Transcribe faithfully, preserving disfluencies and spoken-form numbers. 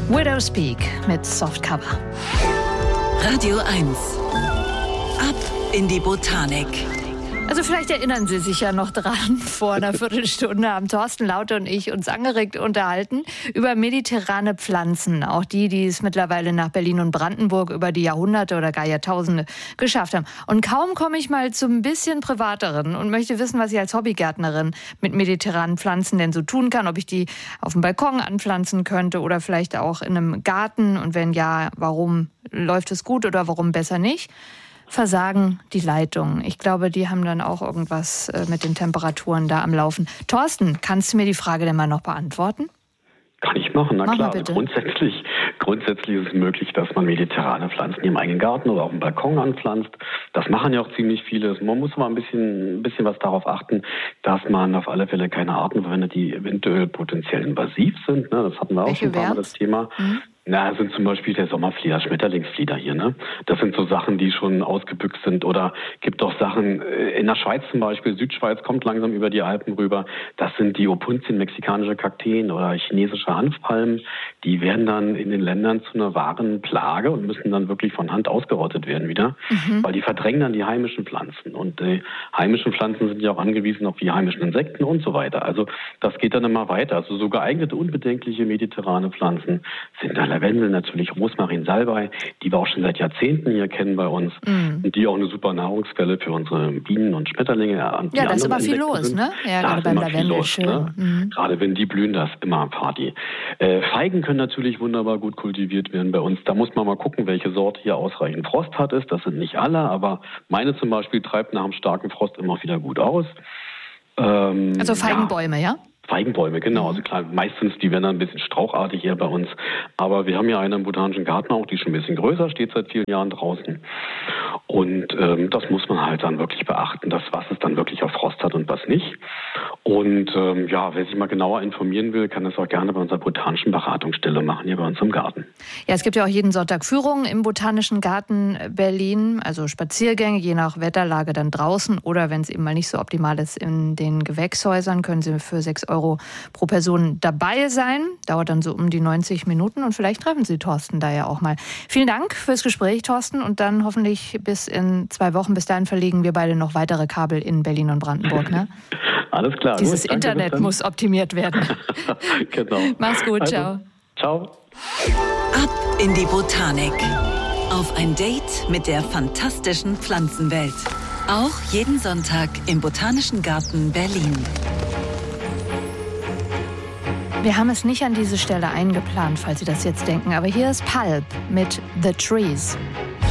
Widowspeak mit Softcover. Radio eins. Ab in die Botanik. Also vielleicht erinnern Sie sich ja noch dran, vor einer Viertelstunde haben Thorsten Laute und ich uns angeregt unterhalten über mediterrane Pflanzen. Auch die, die es mittlerweile nach Berlin und Brandenburg über die Jahrhunderte oder gar Jahrtausende geschafft haben. Und kaum komme ich mal zum bisschen Privateren und möchte wissen, was ich als Hobbygärtnerin mit mediterranen Pflanzen denn so tun kann. Ob ich die auf dem Balkon anpflanzen könnte oder vielleicht auch in einem Garten. Und wenn ja, warum läuft es gut oder warum besser nicht? Versagen die Leitungen. Ich glaube, die haben dann auch irgendwas mit den Temperaturen da am Laufen. Thorsten, kannst du mir die Frage denn mal noch beantworten? Kann ich machen, na Mach klar. mal bitte. Also grundsätzlich, grundsätzlich ist es möglich, dass man mediterrane Pflanzen im eigenen Garten oder auf dem Balkon anpflanzt. Das machen ja auch ziemlich viele. Man muss aber ein bisschen, ein bisschen was darauf achten, dass man auf alle Fälle keine Arten verwendet, die eventuell potenziell invasiv sind. Das hatten wir auch Welche schon ein paar Mal das Thema. Mhm. Na, das sind zum Beispiel der Sommerflieder, Schmetterlingsflieder hier, ne? Das sind so Sachen, die schon ausgebüxt sind. Oder gibt auch Sachen, in der Schweiz zum Beispiel, Südschweiz kommt langsam über die Alpen rüber. Das sind die Opuntien, mexikanische Kakteen oder chinesische Hanfpalmen. Die werden dann in den Ländern zu einer wahren Plage und müssen dann wirklich von Hand ausgerottet werden wieder. Mhm. Weil die verdrängen dann die heimischen Pflanzen. Und die heimischen Pflanzen sind ja auch angewiesen auf die heimischen Insekten und so weiter. Also das geht dann immer weiter. Also so geeignete, unbedenkliche mediterrane Pflanzen sind da Lavendel, natürlich Rosmarin, Salbei, die wir auch schon seit Jahrzehnten hier kennen bei uns mm. und die auch eine super Nahrungsquelle für unsere Bienen und Schmetterlinge. Ja, da ist immer viel los, sind. ne? Ja, da gerade beim Lavendel. Los, ne? mm. Gerade wenn die blühen, da ist immer Party. Äh, Feigen können natürlich wunderbar gut kultiviert werden bei uns. Da muss man mal gucken, welche Sorte hier ausreichend Frost hat. Ist. Das sind nicht alle, aber meine zum Beispiel treibt nach einem starken Frost immer wieder gut aus. Ähm, also Feigenbäume, ja? ja? Feigenbäume, genau. Also klar, meistens, die werden dann ein bisschen strauchartig hier bei uns. Aber wir haben ja eine im Botanischen Garten auch, die ist schon ein bisschen größer, steht seit vielen Jahren draußen. Und ähm, das muss man halt dann wirklich beachten, dass was es dann wirklich auf Frost hat und was nicht. Und ähm, ja, wer sich mal genauer informieren will, kann das auch gerne bei unserer botanischen Beratungsstelle machen, hier bei uns im Garten. Ja, es gibt ja auch jeden Sonntag Führungen im Botanischen Garten Berlin, also Spaziergänge, je nach Wetterlage dann draußen oder wenn es eben mal nicht so optimal ist, in den Gewächshäusern, können Sie für sechs Euro pro Person dabei sein. Dauert dann so um die neunzig Minuten und vielleicht treffen Sie Thorsten da ja auch mal. Vielen Dank fürs Gespräch, Thorsten, und dann hoffentlich bis in zwei Wochen. Bis dahin verlegen wir beide noch weitere Kabel in Berlin und Brandenburg, ne? Alles klar. Dieses gut, Internet muss optimiert werden. Genau. Mach's gut, also, ciao. Ciao. Ab in die Botanik. Auf ein Date mit der fantastischen Pflanzenwelt. Auch jeden Sonntag im Botanischen Garten Berlin. Wir haben es nicht an diese Stelle eingeplant, falls Sie das jetzt denken, aber hier ist Pulp mit The Trees.